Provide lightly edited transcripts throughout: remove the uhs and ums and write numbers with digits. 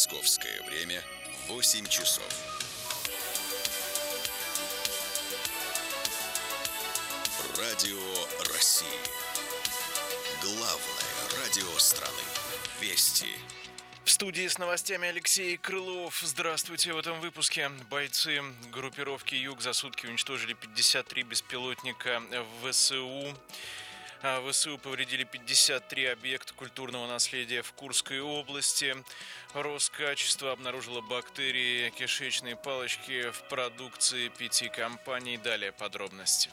Московское время 8 часов. Радио России. Главное радио страны. Вести. В студии с новостями Алексей Крылов. Здравствуйте. В этом выпуске бойцы группировки «Юг» за сутки уничтожили 53 беспилотника ВСУ. ВСУ повредили 53 объекта культурного наследия в Курской области. Роскачество обнаружило бактерии кишечной палочки в продукции 5 компаний. Далее подробности.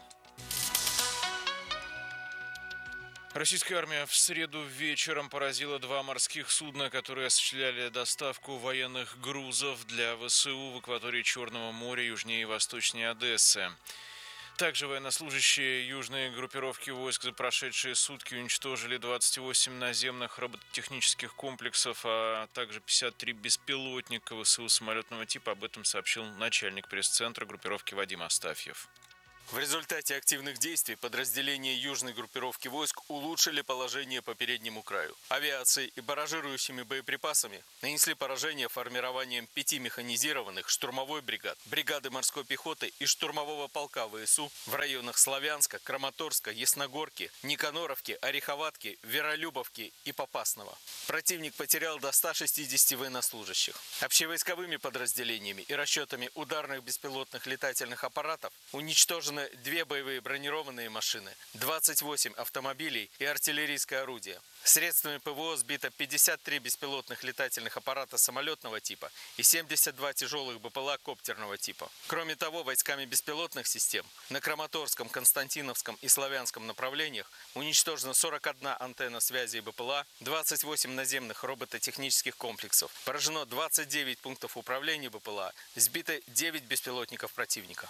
Российская армия в среду вечером поразила 2 морских судна, которые осуществляли доставку военных грузов для ВСУ в акватории Черного моря южнее и восточнее Одессы. Также военнослужащие южной группировки войск за прошедшие сутки уничтожили 28 наземных робототехнических комплексов, а также 53 беспилотника ВСУ самолетного типа. Об этом сообщил начальник пресс-центра группировки Вадим Астафьев. В результате активных действий подразделения южной группировки войск улучшили положение по переднему краю. Авиацией и барражирующими боеприпасами нанесли поражение формированием 5 механизированных штурмовой бригад, бригады морской пехоты и штурмового полка ВСУ в районах Славянска, Краматорска, Ясногорки, Никаноровки, Ореховатки, Веролюбовки и Попасного. Противник потерял до 160 военнослужащих. Общевойсковыми подразделениями и расчетами ударных беспилотных летательных аппаратов уничтожено 2 боевые бронированные машины, 28 автомобилей и артиллерийское орудие. Средствами ПВО сбито 53 беспилотных летательных аппарата самолетного типа и 72 тяжелых БПЛА коптерного типа. Кроме того, войсками беспилотных систем на Краматорском, Константиновском и Славянском направлениях уничтожена 41 антенна связи и БПЛА, 28 наземных робототехнических комплексов, поражено 29 пунктов управления БПЛА, сбито 9 беспилотников противника.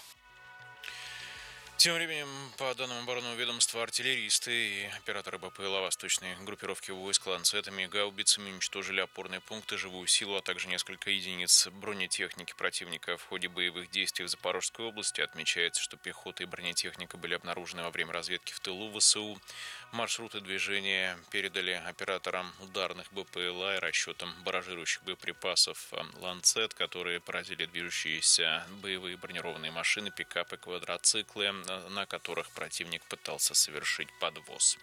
Тем временем, по данным оборонного ведомства, артиллеристы и операторы БПЛА восточной группировки войск ланцетами и гаубицами уничтожили опорные пункты, живую силу, а также несколько единиц бронетехники противника в ходе боевых действий в Запорожской области. Отмечается, что пехота и бронетехника были обнаружены во время разведки в тылу ВСУ. Маршруты движения передали операторам ударных БПЛА и расчетам барражирующих боеприпасов «Ланцет», которые поразили движущиеся боевые бронированные машины, пикапы, квадроциклы, на которых противник пытался совершить подвоз.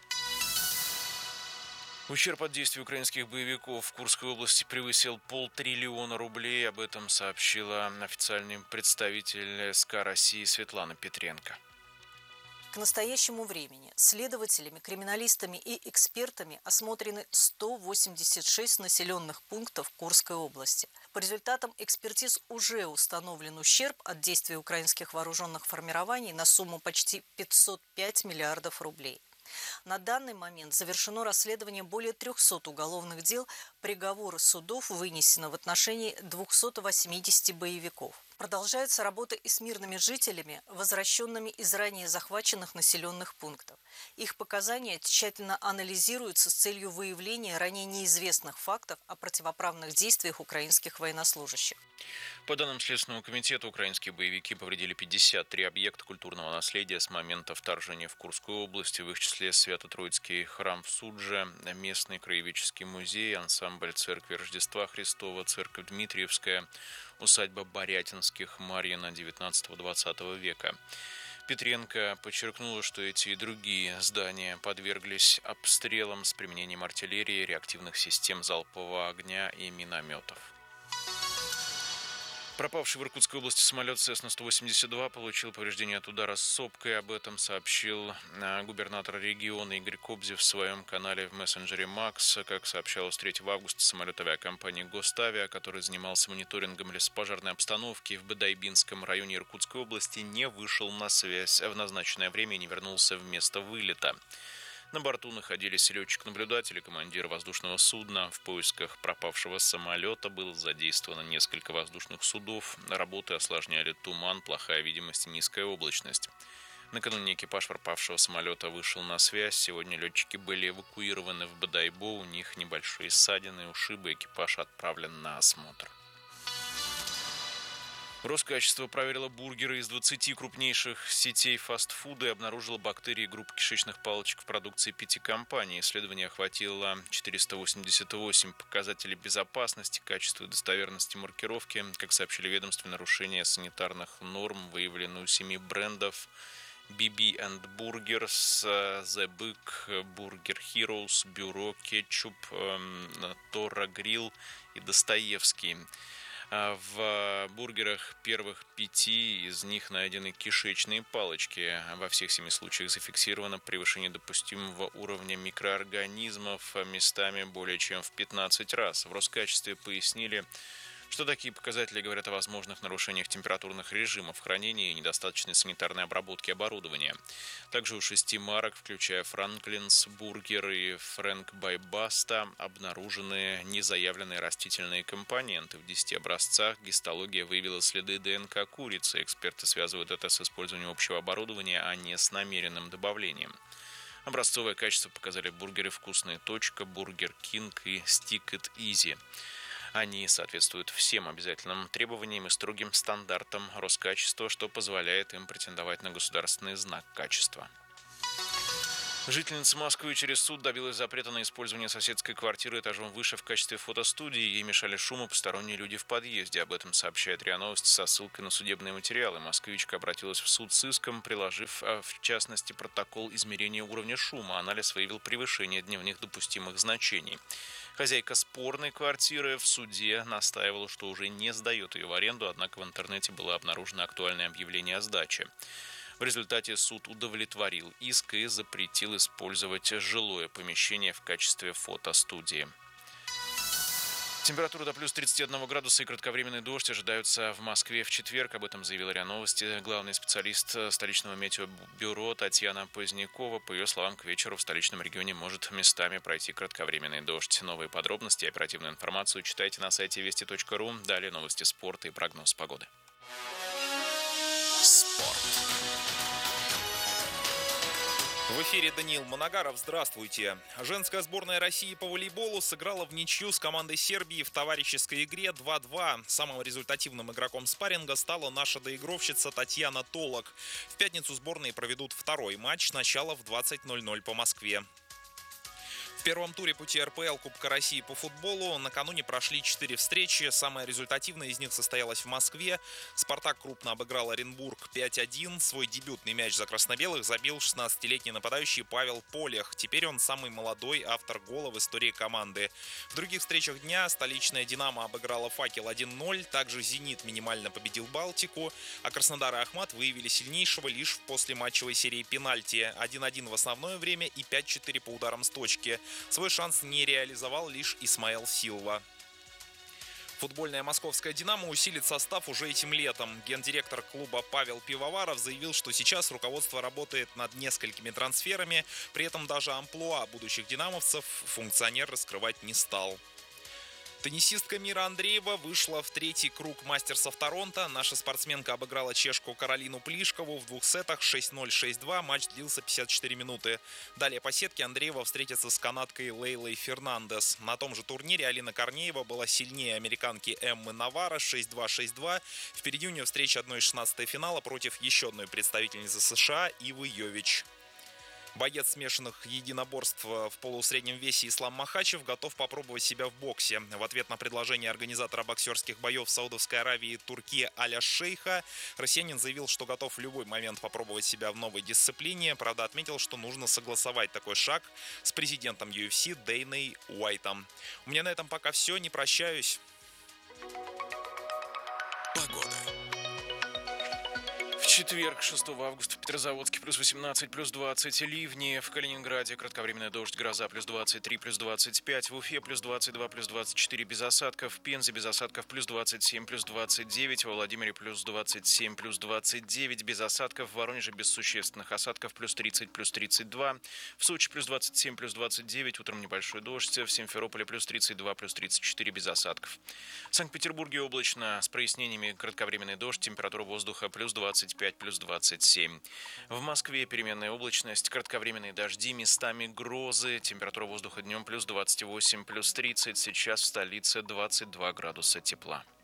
Ущерб от действий украинских боевиков в Курской области превысил 500 миллиона рублей. Об этом сообщила официальный представитель СК России Светлана Петренко. К настоящему времени следователями, криминалистами и экспертами осмотрены 186 населенных пунктов Курской области. По результатам экспертиз уже установлен ущерб от действий украинских вооруженных формирований на сумму почти 505 миллиардов рублей. На данный момент завершено расследование более 300 уголовных дел, приговоры судов вынесено в отношении 280 боевиков. Продолжается работа и с мирными жителями, возвращенными из ранее захваченных населенных пунктов. Их показания тщательно анализируются с целью выявления ранее неизвестных фактов о противоправных действиях украинских военнослужащих. По данным Следственного комитета, украинские боевики повредили 53 объекта культурного наследия с момента вторжения в Курскую область, в их числе Свято-Троицкий храм в Судже, местный краеведческий музей, ансамбль церкви Рождества Христова, церковь Дмитриевская, усадьба Борятинских, Марьино 19-20 века. Петренко подчеркнула, что эти и другие здания подверглись обстрелам с применением артиллерии, реактивных систем залпового огня и минометов. Пропавший в Иркутской области самолет Cessna-182 получил повреждения от удара с сопкой. Об этом сообщил губернатор региона Игорь Кобзев в своем канале в мессенджере Макс. Как сообщалось 3 августа, самолет авиакомпании «Гоставиа», который занимался мониторингом лесопожарной обстановки в Бодайбинском районе Иркутской области, не вышел на связь в назначенное время и не вернулся в место вылета. На борту находились летчик-наблюдатель и командир воздушного судна. В поисках пропавшего самолета было задействовано несколько воздушных судов. Работы осложняли туман, плохая видимость и низкая облачность. Накануне экипаж пропавшего самолета вышел на связь. Сегодня летчики были эвакуированы в Бодайбо. У них небольшие ссадины, ушибы. Экипаж отправлен на осмотр. Роскачество проверило бургеры из 20 крупнейших сетей фастфуда и обнаружило бактерии группы кишечных палочек в продукции 5 компаний. Исследование охватило 488 показателей безопасности, качества и достоверности маркировки. Как сообщили ведомства, нарушения санитарных норм выявлены у 7 брендов: BB & Burgers, The Big, Burger Heroes, Бюро, Кетчуп, Тора Грилл и Достоевский. В бургерах первых 5 из них найдены кишечные палочки. Во всех 7 случаях зафиксировано превышение допустимого уровня микроорганизмов местами более чем в 15 раз. В Роскачестве пояснили, что такие показатели говорят о возможных нарушениях температурных режимов хранения и недостаточной санитарной обработки оборудования. Также у 6 марок, включая Франклинс Бургер и Фрэнк бай Баста, обнаружены незаявленные растительные компоненты. В 10 образцах гистология выявила следы ДНК курицы. Эксперты связывают это с использованием общего оборудования, а не с намеренным добавлением. Образцовое качество показали бургеры «Вкусная точка», «Бургер Кинг» и «Stick It Easy». Они соответствуют всем обязательным требованиям и строгим стандартам Роскачества, что позволяет им претендовать на государственный знак качества. Жительница Москвы через суд добилась запрета на использование соседской квартиры этажом выше в качестве фотостудии. Ей мешали шум и посторонние люди в подъезде. Об этом сообщает РИА Новости со ссылкой на судебные материалы. Москвичка обратилась в суд с иском, приложив, в частности, протокол измерения уровня шума. Анализ выявил превышение дневных допустимых значений. Хозяйка спорной квартиры в суде настаивала, что уже не сдает ее в аренду, однако в интернете было обнаружено актуальное объявление о сдаче. В результате суд удовлетворил иск и запретил использовать жилое помещение в качестве фотостудии. Температура до плюс 31 градуса и кратковременный дождь ожидаются в Москве в четверг. Об этом заявила РИА Новости главный специалист столичного метеобюро Татьяна Позднякова. По ее словам, к вечеру в столичном регионе может местами пройти кратковременный дождь. Новые подробности и оперативную информацию читайте на сайте вести.ру. Далее новости спорта и прогноз погоды. Спорт. В эфире Даниил Моногаров. Здравствуйте. Женская сборная России по волейболу сыграла в ничью с командой Сербии в товарищеской игре 2-2. Самым результативным игроком спарринга стала наша доигровщица Татьяна Толок. В пятницу сборные проведут второй матч, начало в 20:00 по Москве. В первом туре пути РПЛ Кубка России по футболу накануне прошли 4 встречи. Самая результативная из них состоялась в Москве. «Спартак» крупно обыграл Оренбург 5-1. Свой дебютный мяч за красно-белых забил 16-летний нападающий Павел Полех. Теперь он самый молодой автор гола в истории команды. В других встречах дня столичная «Динамо» обыграла «Факел» 1-0. Также «Зенит» минимально победил «Балтику». А Краснодар и «Ахмат» выявили сильнейшего лишь в послематчевой серии пенальти. 1-1 в основное время и 5-4 по ударам с точки. Свой шанс не реализовал лишь Исмаэл Силва. Футбольная московская «Динамо» усилит состав уже этим летом. Гендиректор клуба Павел Пивоваров заявил, что сейчас руководство работает над несколькими трансферами. При этом даже амплуа будущих динамовцев функционер раскрывать не стал. Теннисистка Мира Андреева вышла в третий круг мастерсов Торонто. Наша спортсменка обыграла чешку Каролину Плишкову в 2 сетах 6-0, 6-2. Матч длился 54 минуты. Далее по сетке Андреева встретится с канадкой Лейлой Фернандес. На том же турнире Алина Корнеева была сильнее американки Эммы Наварро 6-2, 6-2. Впереди у нее встреча 1/16 финала против еще одной представительницы США Ивы Йович. Боец смешанных единоборств в полусреднем весе Ислам Махачев готов попробовать себя в боксе. В ответ на предложение организатора боксерских боев в Саудовской Аравии Турки Аля Шейха, россиянин заявил, что готов в любой момент попробовать себя в новой дисциплине. Правда, отметил, что нужно согласовать такой шаг с президентом UFC Дейной Уайтом. У меня на этом пока все. Не прощаюсь. Погода. В четверг, 6 августа, в Петрозаводске плюс 18, плюс 20, ливни. В Калининграде кратковременный дождь, гроза плюс 23, плюс 25. В Уфе плюс 22, плюс 24 без осадков. В Пензе без осадков плюс 27, плюс 29. Во Владимире плюс 27, плюс 29 без осадков. В Воронеже без существенных осадков плюс 30, плюс 32. В Сочи плюс 27, плюс 29. Утром небольшой дождь. В Симферополе плюс 32, плюс 34 без осадков. В Санкт-Петербурге облачно с прояснениями, кратковременный дождь. Температура воздуха плюс 25, плюс 27. В Москве переменная облачность, кратковременные дожди, местами грозы. Температура воздуха днем плюс 28, плюс 30. Сейчас в столице 22 градуса тепла.